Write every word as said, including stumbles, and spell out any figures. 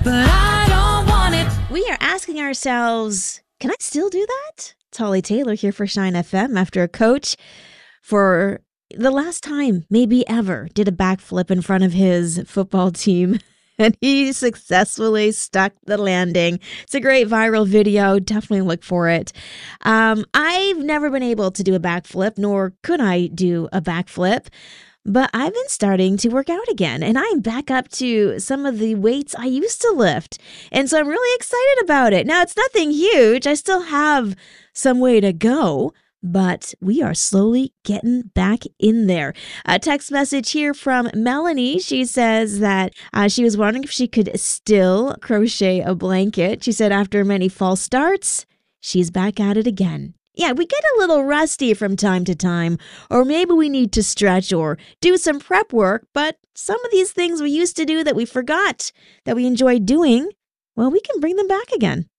but I don't want it. We are asking ourselves, can I still do that? It's Holly Taylor here for Shine F M after a coach for the last time, maybe ever, did a backflip in front of his football team. And he successfully stuck the landing. It's a great viral video. Definitely look for it. Um, I've never been able to do a backflip, nor could I do a backflip. But I've been starting to work out again, and I'm back up to some of the weights I used to lift. And so I'm really excited about it. Now, it's nothing huge. I still have some way to go, but we are slowly getting back in there. A text message here from Melanie. She says that uh, she was wondering if she could still crochet a blanket. She said after many false starts, she's back at it again. Yeah, we get a little rusty from time to time, or maybe we need to stretch or do some prep work, but some of these things we used to do that we forgot that we enjoyed doing, well, we can bring them back again.